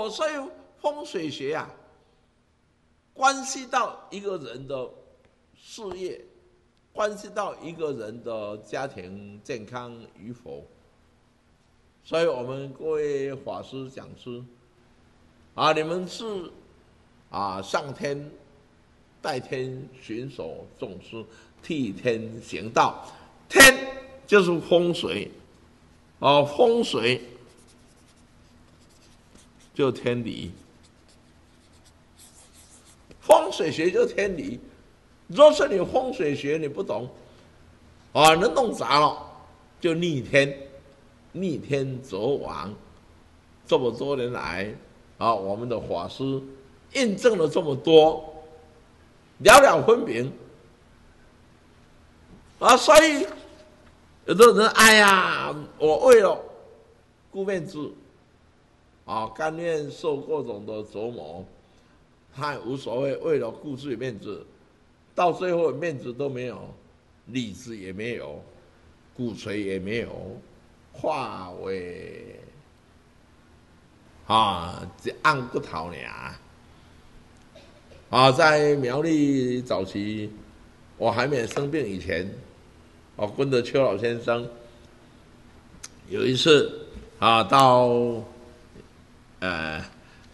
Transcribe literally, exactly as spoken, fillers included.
哦，所以风水学啊，关系到一个人的事业，关系到一个人的家庭健康与否。所以我们各位法师讲师啊，你们是啊上天代天巡守众生，替天行道。天就是风水，哦，风水就天理，风水学就天理。若是你风水学你不懂，啊，能弄砸了就逆天，逆天则亡。这么多年来啊，我们的法师印证了这么多，了了分明啊。所以有的人哎呀，我为了顾面子啊，甘愿受各种的折磨，他也无所谓，为了顾自己面子，到最后面子都没有，理智也没有，骨髓也没有，化为啊暗骨头呢。啊，在苗栗早期，我还没有生病以前，我跟着邱老先生有一次啊到呃